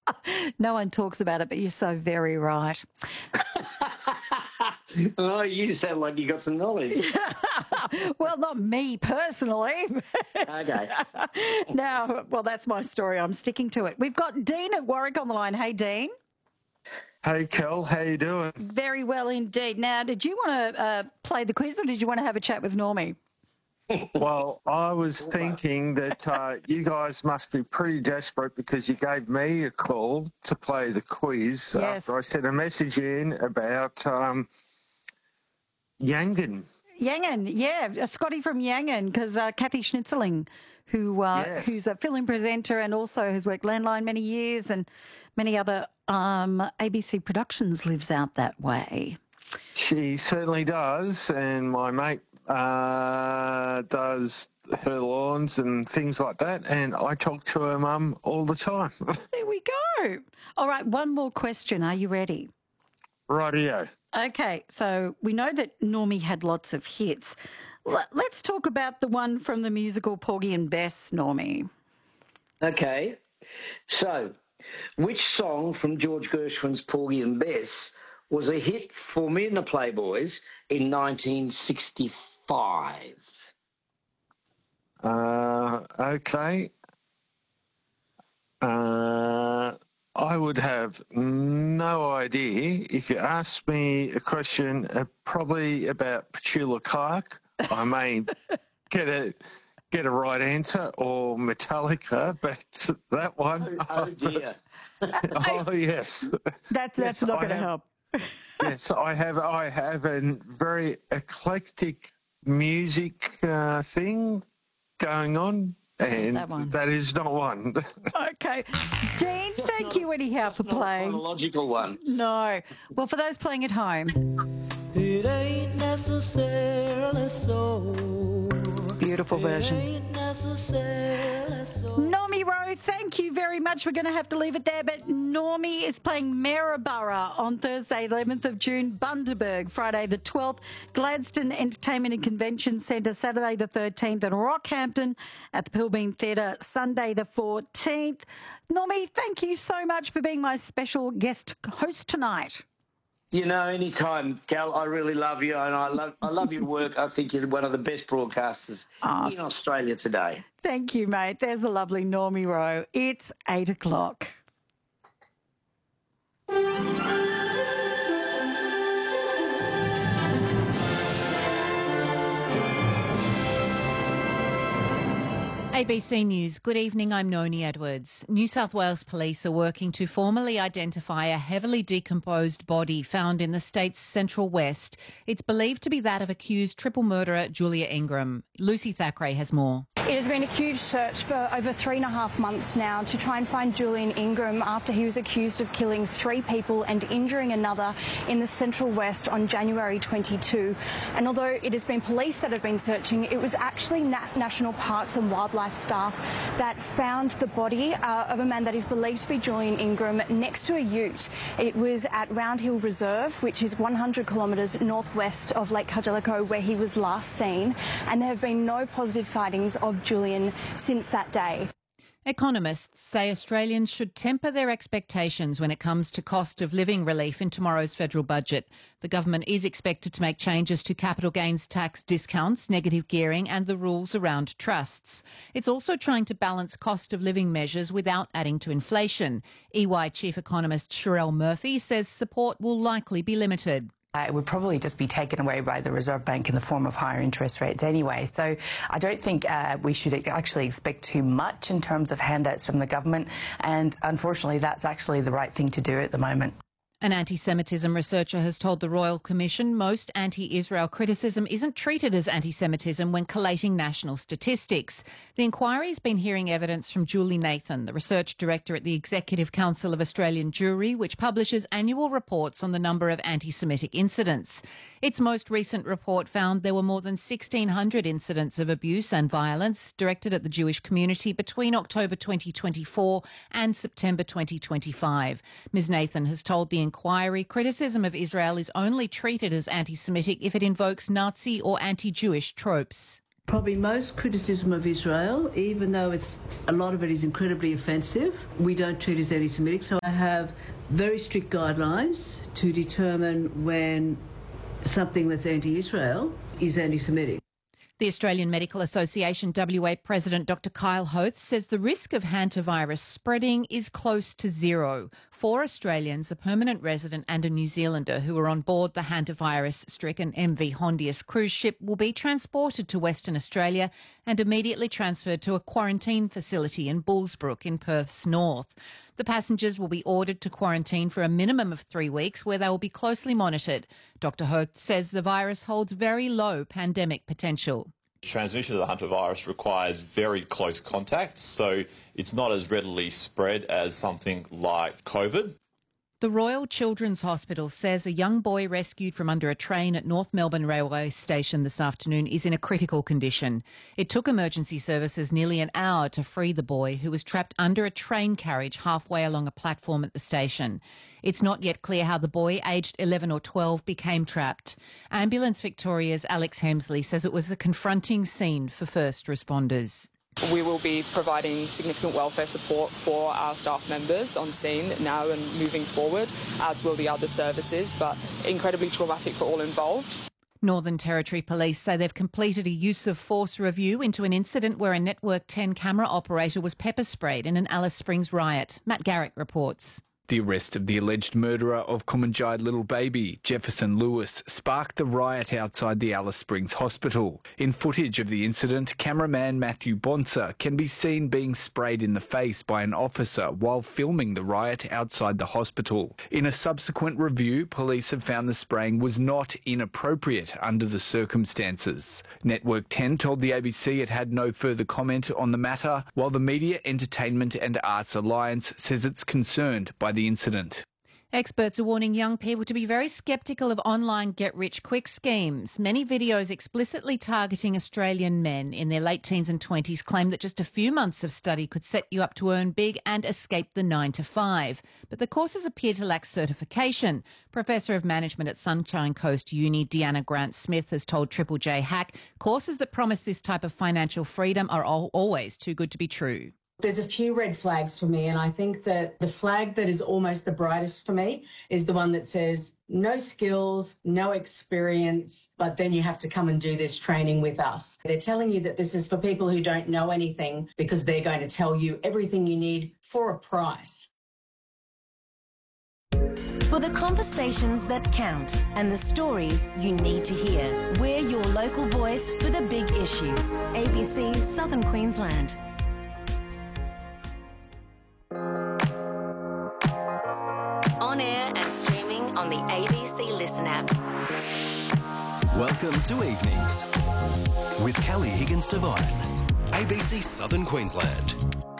No one talks about it, but you're so very right. Oh, you sound like you got some knowledge. Well, not me personally. Okay. Now, well, that's my story. I'm sticking to it. We've got Dean at Warwick on the line. Hey, Dean. Hey, Kel, how you doing? Very well indeed. Now, did you want to play the quiz or did you want to have a chat with Normie? Well, I was thinking that you guys must be pretty desperate because you gave me a call to play the quiz Yes. after I sent a message in about Yangon. Yangon, yeah, Scotty from Yangon, because Kathy Schnitzeling, who's a fill-in presenter and also has worked Landline many years and many other ABC productions, lives out that way. She certainly does, and my mate does her lawns and things like that, and I talk to her mum all the time. There we go. All right, one more question. Are you ready? Rightio. Okay, so we know that Normie had lots of hits. Let's talk about the one from the musical Porgy and Bess, Normie. Okay. So, which song from George Gershwin's Porgy and Bess was a hit for Me and the Playboys in 1965? Okay. I would have no idea. If you asked me a question probably about Petula Clark, I may get a right answer, or Metallica, but that one... Oh dear. Oh, yes. That's Yes, not I going to have- help. Yes, I have a very eclectic music thing going on, and That one. that is not one. Okay. Dean, thank you anyhow for Not a playing. chronological one. No. Well, for those playing at home, It ain't necessarily so. beautiful version. Ain't necessarily so. Normie Rowe, thank you very much. We're going to have to leave it there, but Normie is playing Maryborough on Thursday, 11th of June, Bundaberg, Friday the 12th, Gladstone Entertainment and Convention Centre, Saturday the 13th, and Rockhampton at the Pilbeam Theatre, Sunday the 14th. Normie, thank you so much for being my special guest host tonight. You know, anytime, Cal, I really love you, and I love your work. I think you're one of the best broadcasters in Australia today. Thank you, mate. There's a lovely Normie Rowe. It's 8 o'clock. ABC News. Good evening, I'm Noni Edwards. New South Wales Police are working to formally identify a heavily decomposed body found in the state's central west. It's believed to be that of accused triple murderer Julia Ingram. Lucy Thackeray has more. It has been a huge search for over 3.5 months now to try and find Julian Ingram after he was accused of killing 3 people and injuring another in the Central West on January 22. And although it has been police that have been searching, it was actually National Parks and Wildlife staff that found the body of a man that is believed to be Julian Ingram next to a ute. It was at Round Hill Reserve, which is 100 kilometres northwest of Lake Cargellico, where he was last seen. And there have been no positive sightings of Julian since that day. Economists say Australians should temper their expectations when it comes to cost of living relief in tomorrow's federal budget. The government is expected to make changes to capital gains tax discounts, negative gearing and the rules around trusts. It's also trying to balance cost of living measures without adding to inflation. EY Chief Economist Sherelle Murphy says support will likely be limited. It would probably just be taken away by the Reserve Bank in the form of higher interest rates anyway. So I don't think we should actually expect too much in terms of handouts from the government. And unfortunately, that's actually the right thing to do at the moment. An anti-Semitism researcher has told the Royal Commission most anti-Israel criticism isn't treated as anti-Semitism when collating national statistics. The inquiry's been hearing evidence from Julie Nathan, the research director at the Executive Council of Australian Jewry, which publishes annual reports on the number of anti-Semitic incidents. Its most recent report found there were more than 1,600 incidents of abuse and violence directed at the Jewish community between October 2024 and September 2025. Ms Nathan has told the inquiry criticism of Israel is only treated as anti-Semitic if it invokes Nazi or anti-Jewish tropes. Probably most criticism of Israel, even though a lot of it is incredibly offensive, we don't treat as anti-Semitic. So I have very strict guidelines to determine when something that's anti-Israel is anti-Semitic. The Australian Medical Association WA President Dr Kyle Hoth says the risk of hantavirus spreading is close to zero. 4 Australians, a permanent resident and a New Zealander who are on board the hantavirus-stricken MV Hondius cruise ship will be transported to Western Australia and immediately transferred to a quarantine facility in Bullsbrook in Perth's north. The passengers will be ordered to quarantine for a minimum of 3 weeks where they will be closely monitored. Dr Hoth says the virus holds very low pandemic potential. Transmission of the hantavirus requires very close contact, so it's not as readily spread as something like COVID. The Royal Children's Hospital says a young boy rescued from under a train at North Melbourne Railway Station this afternoon is in a critical condition. It took emergency services nearly an hour to free the boy, who was trapped under a train carriage halfway along a platform at the station. It's not yet clear how the boy, aged 11 or 12, became trapped. Ambulance Victoria's Alex Hemsley says it was a confronting scene for first responders. We will be providing significant welfare support for our staff members on scene now and moving forward, as will the other services, but incredibly traumatic for all involved. Northern Territory Police say they've completed a use of force review into an incident where a Network 10 camera operator was pepper sprayed in an Alice Springs riot. Matt Garrick reports. The arrest of the alleged murderer of Kumanjai little baby, Jefferson Lewis, sparked the riot outside the Alice Springs Hospital. In footage of the incident, cameraman Matthew Bonser can be seen being sprayed in the face by an officer while filming the riot outside the hospital. In a subsequent review, police have found the spraying was not inappropriate under the circumstances. Network 10 told the ABC it had no further comment on the matter, while the Media, Entertainment and Arts Alliance says it's concerned by the incident. Experts are warning young people to be very sceptical of online get-rich-quick schemes. Many videos explicitly targeting Australian men in their late teens and 20s claim that just a few months of study could set you up to earn big and escape the 9 to 5. But the courses appear to lack certification. Professor of Management at Sunshine Coast Uni, Deanna Grant-Smith, has told Triple J Hack courses that promise this type of financial freedom are always too good to be true. There's a few red flags for me, and I think that the flag that is almost the brightest for me is the one that says no skills, no experience, but then you have to come and do this training with us. They're telling you that this is for people who don't know anything because they're going to tell you everything you need for a price. For the conversations that count and the stories you need to hear, we're your local voice for the big issues. ABC Southern Queensland. On air and streaming on the ABC Listen app. Welcome to Evenings with Kelly Higgins-Devine, ABC Southern Queensland.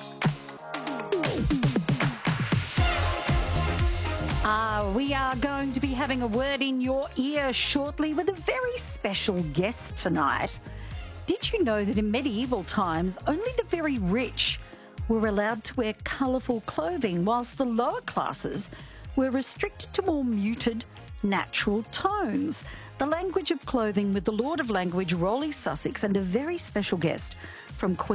We are going to be having a word in your ear shortly with a very special guest tonight. Did you know that in medieval times, only the very rich were allowed to wear colourful clothing, whilst the lower classes were restricted to more muted, natural tones? The language of clothing with the Lord of Language, Rolly Sussex, and a very special guest from Queen